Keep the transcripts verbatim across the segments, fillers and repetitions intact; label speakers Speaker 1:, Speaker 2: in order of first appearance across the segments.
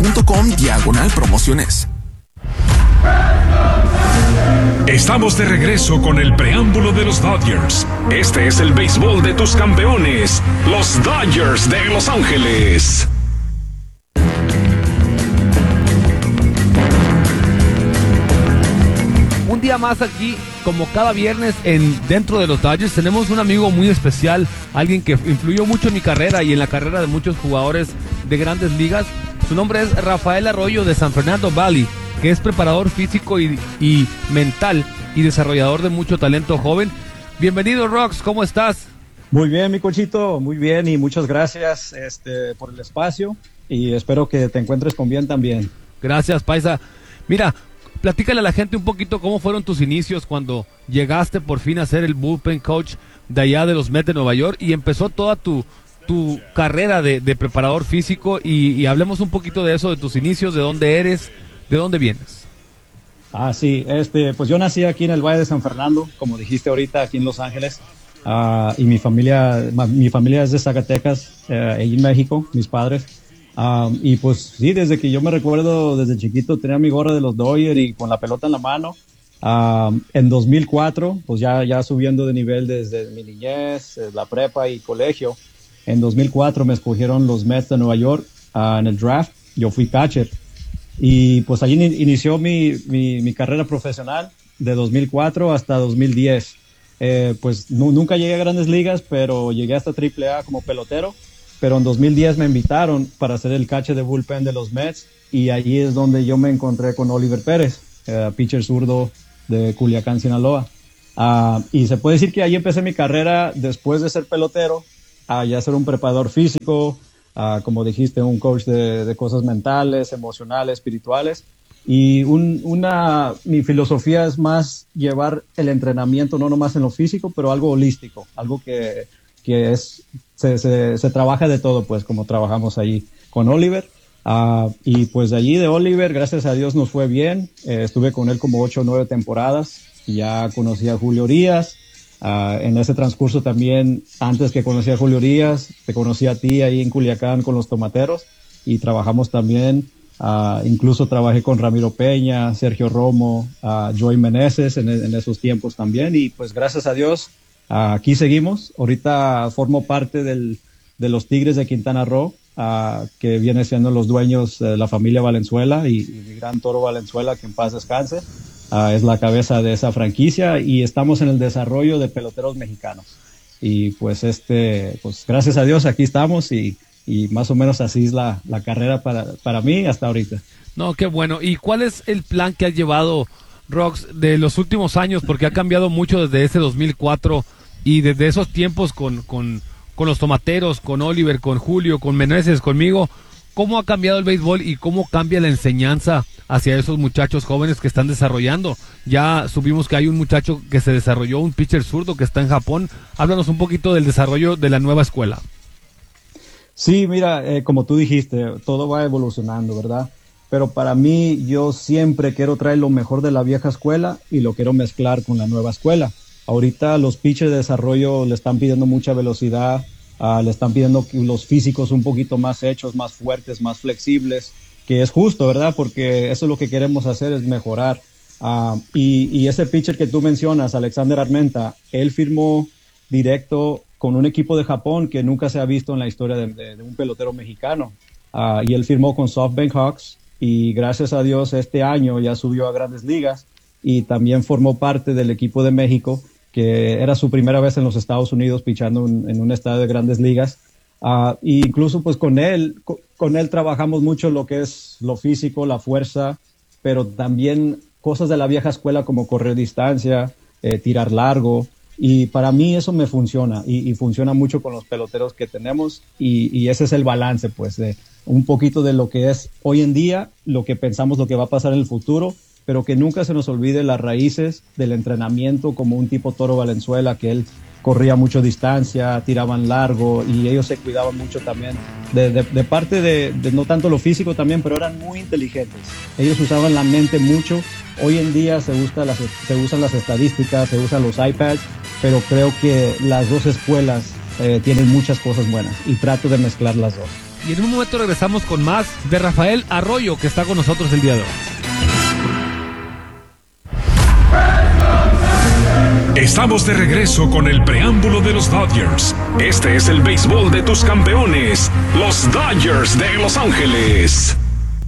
Speaker 1: punto com diagonal promociones.
Speaker 2: Estamos de regreso con el preámbulo de los Dodgers. Este es el béisbol de tus campeones, los Dodgers de Los Ángeles.
Speaker 3: Un día más aquí, como cada viernes, en dentro de los Dodgers, tenemos un amigo muy especial, alguien que influyó mucho en mi carrera y en la carrera de muchos jugadores de grandes ligas. Su nombre es Rafael Arroyo de San Fernando Valley, que es preparador físico y, y mental y desarrollador de mucho talento joven. Bienvenido, Rox, ¿cómo estás?
Speaker 4: Muy bien, mi cochito, muy bien, y muchas gracias este, por el espacio, y espero que te encuentres con bien también.
Speaker 3: Gracias, Paisa. Mira, platícale a la gente un poquito cómo fueron tus inicios cuando llegaste por fin a ser el bullpen coach de allá de los Mets de Nueva York y empezó toda tu, tu carrera de, de preparador físico, y, y hablemos un poquito de eso, de tus inicios, de dónde eres, de dónde vienes.
Speaker 4: Ah, sí, este, pues yo nací aquí en el Valle de San Fernando, como dijiste ahorita, aquí en Los Ángeles, uh, y mi familia, mi familia es de Zacatecas, uh, ahí en México, mis padres. Um, y pues sí, desde que yo me recuerdo, desde chiquito tenía mi gorra de los Dodgers y con la pelota en la mano. Um, en dos mil cuatro, pues ya, ya subiendo de nivel desde mi niñez, la prepa y colegio, en dos mil cuatro me escogieron los Mets de Nueva York uh, en el draft. Yo fui catcher y pues allí inició mi, mi, mi carrera profesional de dos mil cuatro hasta dos mil diez. Eh, pues no, nunca llegué a grandes ligas, pero llegué hasta triple A como pelotero. Pero en dos mil diez me invitaron para ser el catcher de bullpen de los Mets, y allí es donde yo me encontré con Oliver Pérez, eh, pitcher zurdo de Culiacán, Sinaloa. Uh, y se puede decir que ahí empecé mi carrera después de ser pelotero, a ya ser un preparador físico, uh, como dijiste, un coach de, de cosas mentales, emocionales, espirituales. Y un, una, mi filosofía es más llevar el entrenamiento, no nomás en lo físico, pero algo holístico, algo que, que es, se, se, se trabaja de todo, pues, como trabajamos ahí con Oliver. Uh, y pues de allí de Oliver, gracias a Dios nos fue bien. Eh, estuve con él como ocho o nueve temporadas. Ya conocí a Julio Urias. Uh, en ese transcurso también, antes que conocí a Julio Urias, te conocí a ti ahí en Culiacán con los Tomateros. Y trabajamos también, uh, incluso trabajé con Ramiro Peña, Sergio Romo, uh, Joey Meneses en, en esos tiempos también. Y pues gracias a Dios, uh, aquí seguimos. Ahorita formo parte del, de los Tigres de Quintana Roo. Uh, que viene siendo los dueños de la familia Valenzuela y, y mi gran Toro Valenzuela, que en paz descanse, uh, es la cabeza de esa franquicia, y estamos en el desarrollo de peloteros mexicanos. Y pues este, pues gracias a Dios aquí estamos, y, y más o menos así es la, la carrera para, para mí hasta ahorita.
Speaker 3: No, qué bueno. ¿Y cuál es el plan que has llevado, Rox, de los últimos años? Porque ha cambiado mucho desde ese dos mil cuatro y desde esos tiempos con... con con los Tomateros, con Oliver, con Julio, con Meneses, conmigo. ¿Cómo ha cambiado el béisbol y cómo cambia la enseñanza hacia esos muchachos jóvenes que están desarrollando? Ya supimos que hay un muchacho que se desarrolló, un pitcher zurdo que está en Japón. Háblanos un poquito del desarrollo de la nueva escuela.
Speaker 4: Sí, mira, eh, como tú dijiste, todo va evolucionando, ¿verdad? Pero para mí, yo siempre quiero traer lo mejor de la vieja escuela y lo quiero mezclar con la nueva escuela. Ahorita los pitchers de desarrollo le están pidiendo mucha velocidad, uh, le están pidiendo los físicos un poquito más hechos, más fuertes, más flexibles, que es justo, ¿verdad? Porque eso es lo que queremos hacer, es mejorar. Uh, y, y ese pitcher que tú mencionas, Alexander Armenta, él firmó directo con un equipo de Japón que nunca se ha visto en la historia de, de, de un pelotero mexicano. Uh, y él firmó con SoftBank Hawks, y gracias a Dios este año ya subió a Grandes Ligas y también formó parte del equipo de México, que era su primera vez en los Estados Unidos pichando en, en un estadio de Grandes Ligas. Uh, e incluso pues con él, con, con él trabajamos mucho lo que es lo físico, la fuerza, pero también cosas de la vieja escuela como correr distancia, eh, tirar largo, y para mí eso me funciona, y, y funciona mucho con los peloteros que tenemos, y, y ese es el balance, pues, de un poquito de lo que es hoy en día, lo que pensamos, lo que va a pasar en el futuro, pero que nunca se nos olvide las raíces del entrenamiento, como un tipo Toro Valenzuela, que él corría mucho distancia, tiraban largo, y ellos se cuidaban mucho también de, de, de parte de, de no tanto lo físico también, pero eran muy inteligentes. Ellos usaban la mente mucho. Hoy en día se, usa las, se usan las estadísticas, se usan los iPads, pero creo que las dos escuelas eh, tienen muchas cosas buenas, y trato de mezclar las dos.
Speaker 3: y en un momento regresamos con más de Rafael Arroyo, que está con nosotros el día de hoy.
Speaker 2: Estamos de regreso con el preámbulo de los Dodgers. Este es el béisbol de tus campeones, los Dodgers de Los Ángeles.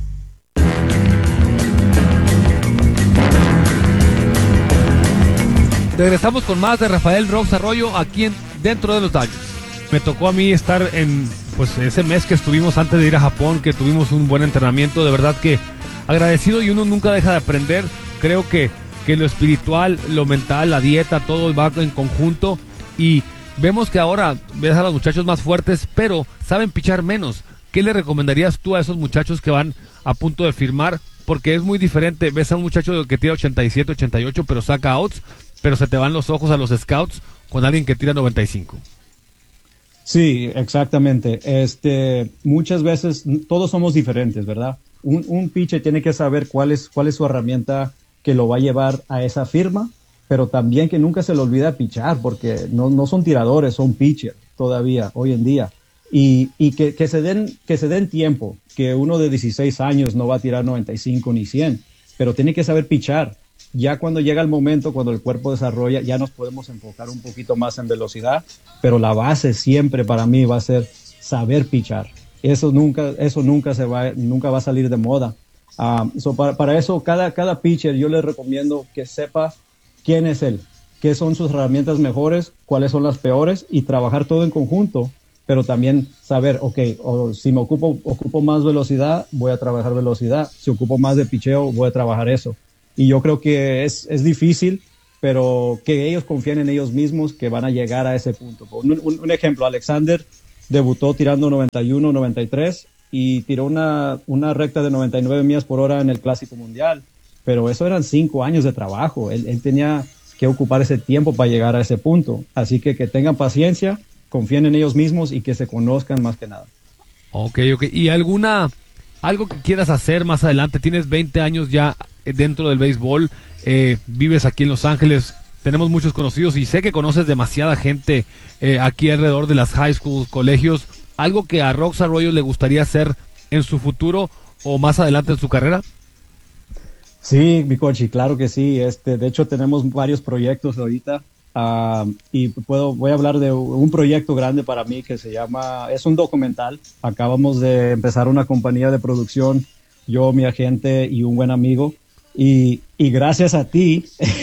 Speaker 3: Regresamos con más de Rafael Rox Arroyo aquí en, dentro de los Dodgers. Me tocó a mí estar en pues ese mes que estuvimos antes de ir a Japón, que tuvimos un buen entrenamiento, de verdad que agradecido, y uno nunca deja de aprender. Creo que, que lo espiritual, lo mental, la dieta, todo va en conjunto, y vemos que ahora ves a los muchachos más fuertes, pero saben pichar menos. ¿Qué le recomendarías tú a esos muchachos que van a punto de firmar? Porque es muy diferente, ves a un muchacho que tira ochenta y siete, ochenta y ocho, pero saca outs, pero se te van los ojos a los scouts con alguien que tira noventa y cinco.
Speaker 4: Sí, exactamente. Este, muchas veces todos somos diferentes, ¿verdad? Un, un pitcher tiene que saber cuál es, cuál es su herramienta que lo va a llevar a esa firma, pero también que nunca se le olvida pichar, porque no, no son tiradores, son pitchers todavía, hoy en día. Y, y que, que, se den, que se den tiempo, que uno de dieciséis años no va a tirar noventa y cinco ni cien, pero tiene que saber pichar. Ya cuando llega el momento, cuando el cuerpo desarrolla, ya nos podemos enfocar un poquito más en velocidad, pero la base siempre para mí va a ser saber pichar. Eso nunca, eso nunca se va, nunca va a salir de moda. Uh, so para, para eso, cada, cada pitcher yo les recomiendo que sepa quién es él, qué son sus herramientas mejores, cuáles son las peores, y trabajar todo en conjunto, pero también saber, ok, o si me ocupo, ocupo más velocidad, voy a trabajar velocidad. Si ocupo más de picheo, voy a trabajar eso. Y yo creo que es, es difícil, pero que ellos confíen en ellos mismos, que van a llegar a ese punto. Un, un, un ejemplo, Alexander debutó tirando noventa y uno, noventa y tres y tiró una, una recta de noventa y nueve millas por hora en el Clásico Mundial. Pero eso eran cinco años de trabajo. Él, él tenía que ocupar ese tiempo para llegar a ese punto. Así que que tengan paciencia, confíen en ellos mismos y que se conozcan más que nada.
Speaker 3: Ok, ok. ¿Y alguna, algo que quieras hacer más adelante? Tienes veinte años ya dentro del béisbol, eh, vives aquí en Los Ángeles, tenemos muchos conocidos y sé que conoces demasiada gente eh, aquí alrededor de las high schools, colegios. ¿Algo que a Rox Arroyo le gustaría hacer en su futuro o más adelante en su carrera?
Speaker 4: Sí, mi coach, claro que sí. Este, de hecho, tenemos varios proyectos ahorita, uh, y puedo, voy a hablar de un proyecto grande para mí que se llama, es un documental. Acabamos de empezar una compañía de producción, yo, mi agente y un buen amigo. Y, y gracias a ti,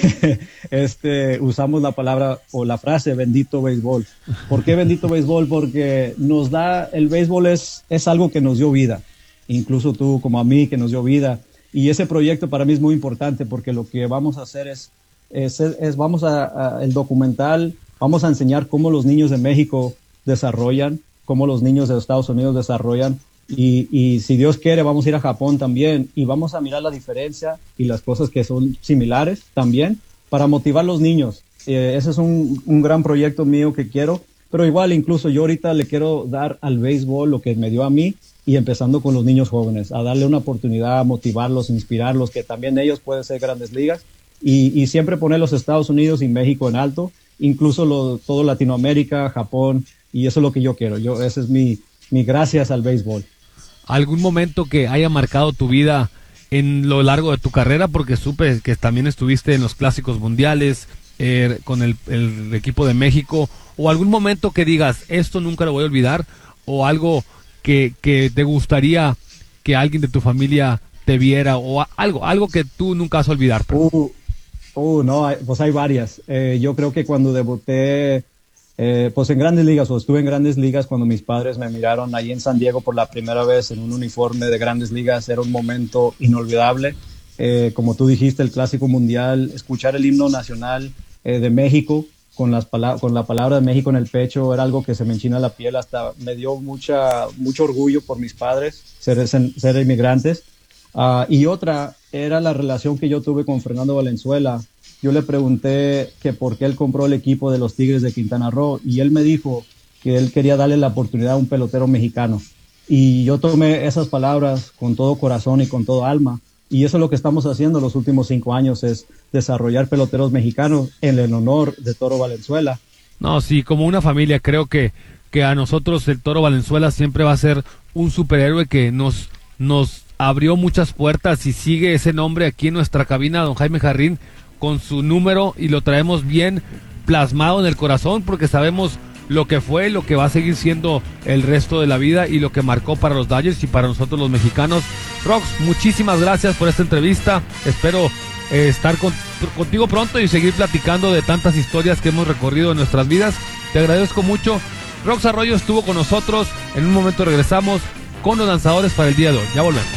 Speaker 4: este, usamos la palabra o la frase bendito béisbol. ¿Por qué bendito béisbol? Porque nos da, el béisbol es, es algo que nos dio vida. Incluso tú como a mí, que nos dio vida. Y ese proyecto para mí es muy importante porque lo que vamos a hacer es, es, es vamos a, a, el documental, vamos a enseñar cómo los niños de México desarrollan, cómo los niños de Estados Unidos desarrollan. Y, y si Dios quiere vamos a ir a Japón también y vamos a mirar la diferencia y las cosas que son similares también para motivar a los niños. Eh, ese es un, un gran proyecto mío que quiero, pero igual incluso yo ahorita le quiero dar al béisbol lo que me dio a mí, y empezando con los niños jóvenes, a darle una oportunidad, a motivarlos, inspirarlos, que también ellos pueden ser grandes ligas, y, y siempre poner los Estados Unidos y México en alto, incluso lo, todo Latinoamérica, Japón, y eso es lo que yo quiero. Yo, ese es mi, mi gracias al béisbol.
Speaker 3: ¿Algún momento que haya marcado tu vida en lo largo de tu carrera? Porque supe que también estuviste en los clásicos mundiales eh, con el, el equipo de México, o algún momento que digas, esto nunca lo voy a olvidar, o algo que, que te gustaría que alguien de tu familia te viera, o a, algo, algo que tú nunca vas a olvidar.
Speaker 4: Uh, uh, no, hay, pues hay varias. Eh, yo creo que cuando debuté, Eh, pues en Grandes Ligas, o estuve en Grandes Ligas cuando mis padres me miraron ahí en San Diego por la primera vez en un uniforme de Grandes Ligas, era un momento inolvidable. Eh, como tú dijiste, el Clásico Mundial, escuchar el himno nacional eh, de México con, las pala- con la palabra de México en el pecho era algo que se me enchina la piel, hasta me dio mucha, mucho orgullo por mis padres ser, ser inmigrantes. Uh, y otra era la relación que yo tuve con Fernando Valenzuela. Yo le pregunté que por qué él compró el equipo de los Tigres de Quintana Roo, y él me dijo que él quería darle la oportunidad a un pelotero mexicano. Y yo tomé esas palabras con todo corazón y con todo alma. Y eso es lo que estamos haciendo los últimos cinco años, es desarrollar peloteros mexicanos en el honor de Toro Valenzuela.
Speaker 3: No, sí, como una familia, creo que, que a nosotros el Toro Valenzuela siempre va a ser un superhéroe que nos, nos abrió muchas puertas y sigue ese nombre aquí en nuestra cabina, don Jaime Jarrín, con su número, y lo traemos bien plasmado en el corazón porque sabemos lo que fue, lo que va a seguir siendo el resto de la vida y lo que marcó para los Dodgers y para nosotros los mexicanos. Rox, muchísimas gracias por esta entrevista. Espero eh, estar con, contigo pronto y seguir platicando de tantas historias que hemos recorrido en nuestras vidas. Te agradezco mucho. Rox Arroyo estuvo con nosotros. En un momento regresamos con los lanzadores para el día de hoy. Ya volvemos.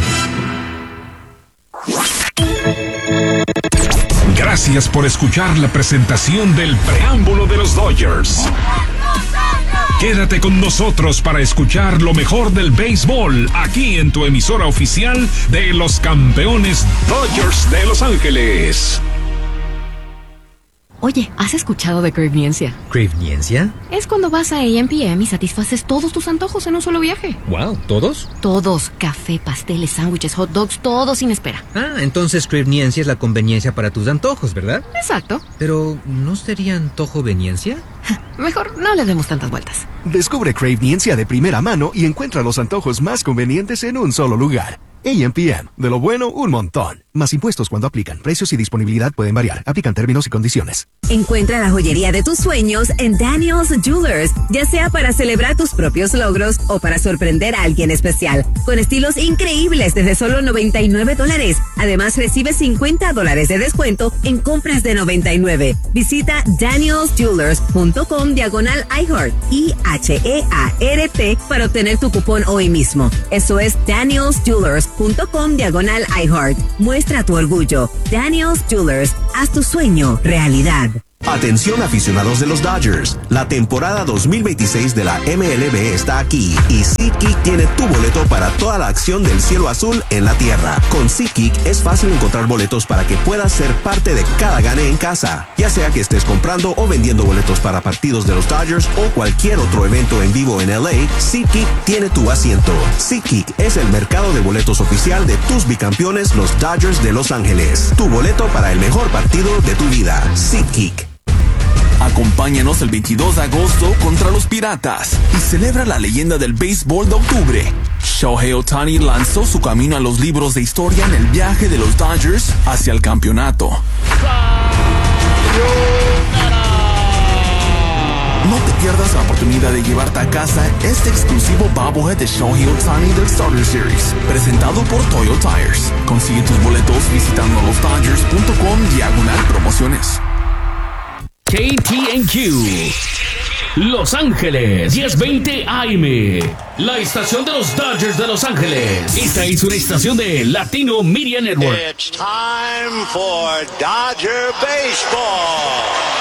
Speaker 2: Gracias por escuchar la presentación del preámbulo de los Dodgers. Quédate con nosotros para escuchar lo mejor del béisbol aquí en tu emisora oficial de los campeones Dodgers de Los Ángeles.
Speaker 5: Oye, ¿has escuchado de Cravniencia?
Speaker 6: ¿Cravniencia?
Speaker 5: Es cuando vas a A M P M y satisfaces todos tus antojos en un solo viaje.
Speaker 6: Wow, ¿todos?
Speaker 5: Todos. Café, pasteles, sándwiches, hot dogs, todo sin espera.
Speaker 6: Ah, entonces Cravniencia es la conveniencia para tus antojos, ¿verdad?
Speaker 5: Exacto.
Speaker 6: Pero, ¿no sería antojoveniencia?
Speaker 5: Mejor no le demos tantas vueltas.
Speaker 1: Descubre Cravniencia de primera mano y encuentra los antojos más convenientes en un solo lugar. A M P M, de lo bueno, un montón. Más impuestos cuando aplican. Precios y disponibilidad pueden variar. Aplican términos y condiciones.
Speaker 7: Encuentra la joyería de tus sueños en Daniel's Jewelers, ya sea para celebrar tus propios logros o para sorprender a alguien especial. Con estilos increíbles desde solo noventa y nueve dólares. Además, recibe cincuenta dólares de descuento en compras de noventa y nueve. Visita daniels jewelers punto com diagonal iHeart, I H E A R T, para obtener tu cupón hoy mismo. Eso es daniels jewelers punto com diagonal iHeart. Muestra tu orgullo. Daniel's Jewelers, haz tu sueño realidad.
Speaker 8: Atención aficionados de los Dodgers, la temporada dos mil veintiséis de la M L B está aquí y SeatGeek tiene tu boleto para toda la acción del cielo azul en la tierra. Con SeatGeek es fácil encontrar boletos para que puedas ser parte de cada gane en casa, ya sea que estés comprando o vendiendo boletos para partidos de los Dodgers o cualquier otro evento en vivo en L A. SeatGeek tiene tu asiento. SeatGeek es el mercado de boletos oficial de tus bicampeones, los Dodgers de Los Ángeles. Tu boleto para el mejor partido de tu vida. SeatGeek.
Speaker 1: Acompáñanos el veintidós de agosto contra los Piratas y celebra la leyenda del béisbol de octubre. Shohei Ohtani lanzó su camino a los libros de historia en el viaje de los Dodgers hacia el campeonato. No te pierdas la oportunidad de llevarte a casa este exclusivo bobblehead de Shohei Ohtani del Starter Series, presentado por Toyo Tires. Consigue tus boletos visitando los dodgers punto com diagonal promociones.
Speaker 9: K T N Q Los Ángeles diez veinte A M, la estación de los Dodgers de Los Ángeles. Esta es una estación de Latino Media Network.
Speaker 10: It's time for Dodger Baseball.